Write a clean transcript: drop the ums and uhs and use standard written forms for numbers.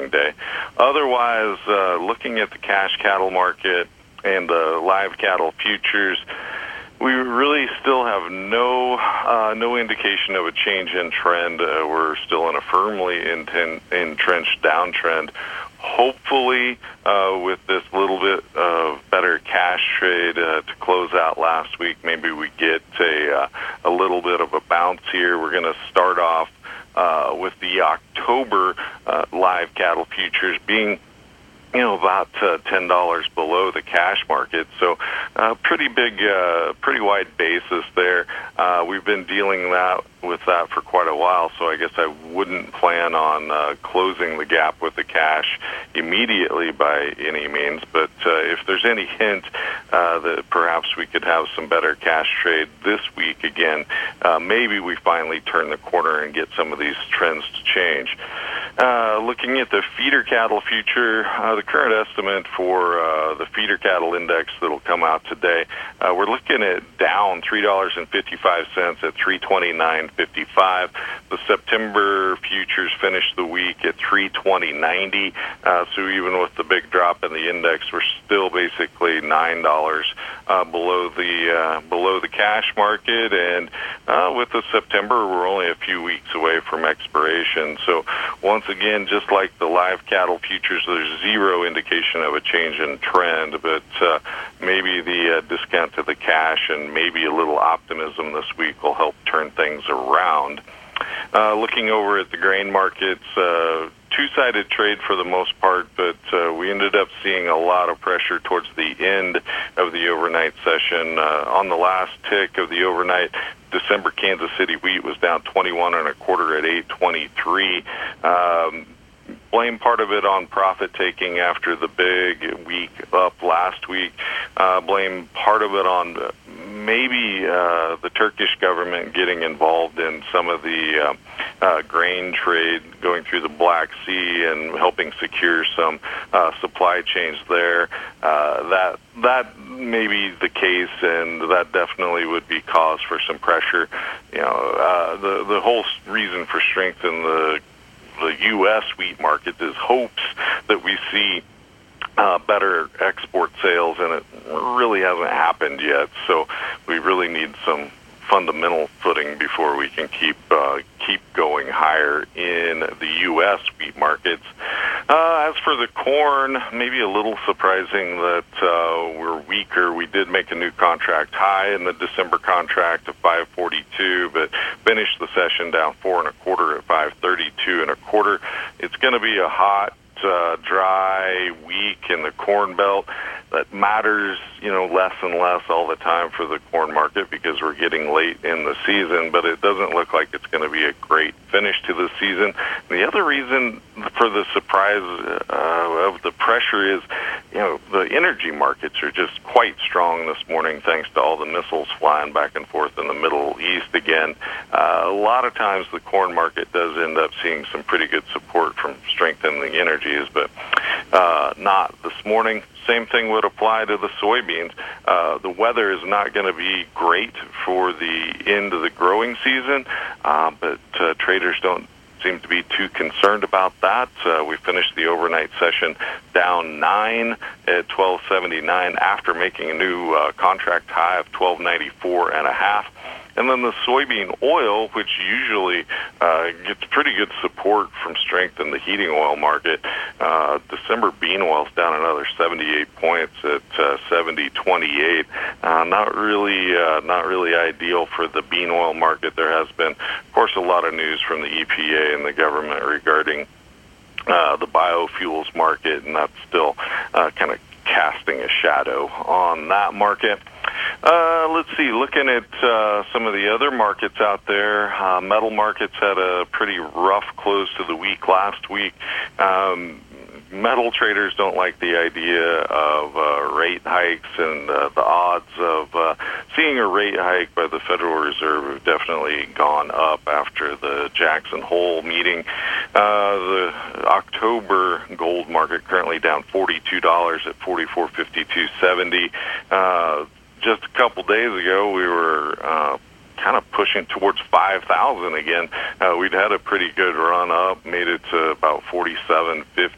trading day. Otherwise, looking at the cash cattle market and the live cattle futures, we really still have no indication of a change in trend. We're still in a firmly entrenched downtrend. Hopefully, with this little bit of better cash trade to close out last week, maybe we get a little bit of a bounce here. We're going to start off with the October live cattle futures being about $10 below the cash market. So pretty wide basis there. We've been dealing with that for quite a while, so I guess I wouldn't plan on closing the gap with the cash immediately by any means. But if there's any hint that perhaps we could have some better cash trade this week again, maybe we finally turn the corner and get some of these trends to change. Looking at the feeder cattle future, the current estimate for the feeder cattle index that'll come out today, we're looking at down $3.55 at 329.55. The September futures finished the week at 320.90. So even with the big drop in the index, we're still basically $9 below the cash market. And with the September, we're only a few weeks away from expiration. So once again, just like the live cattle futures, there's zero indication of a change in trend, but maybe the discount to the cash and maybe a little optimism this week will help turn things around. Looking over at the grain markets, two-sided trade for the most part, but we ended up seeing a lot of pressure towards the end of the overnight session. On the last tick of the overnight, December Kansas City wheat was down 21 1/4 at 823. Blame part of it on profit taking after the big week up last week. Blame part of it on maybe the Turkish government getting involved in some of the grain trade going through the Black Sea and helping secure some supply chains there. That may be the case, and that definitely would be cause for some pressure. The whole reason for strength in the U.S. wheat market is hopes that we see better export sales, and it really hasn't happened yet. So we really need some fundamental footing before we can keep going higher in the U.S. wheat markets. As for the corn, maybe a little surprising that we're weaker. We did make a new contract high in the December contract of 542, but finished the session down 4 1/4 at 532 1/4. It's going to be a hot, dry week in the Corn Belt. That matters, less and less all the time for the corn market because we're getting late in the season, but it doesn't look like it's going to be a great finish to the season. The other reason for the surprise of the pressure is, the energy markets are just quite strong this morning thanks to all the missiles flying back and forth in the Middle East again. A lot of times the corn market does end up seeing some pretty good support from strength in the energies, but not this morning. Same thing would apply to the soybeans. The weather is not going to be great for the end of the growing season, but traders don't seem to be too concerned about that. We finished the overnight session down 9 at 12.79 after making a new contract high of 12.94 1/2. And then the soybean oil, which usually gets pretty good support from strength in the heating oil market. December bean oil's down another 78 points at 70.28. Not really ideal for the bean oil market. There has been, of course, a lot of news from the EPA and the government regarding the biofuels market, and that's still kind of casting a shadow on that market. Let's see, looking at some of the other markets out there, metal markets had a pretty rough close to the week last week. Metal traders don't like the idea of rate hikes, and the odds of seeing a rate hike by the Federal Reserve have definitely gone up after the Jackson Hole meeting. The October gold market currently down $42 at 44.5270. Just a couple days ago, we were kind of pushing towards 5,000 again. We'd had a pretty good run up, made it to about 47.50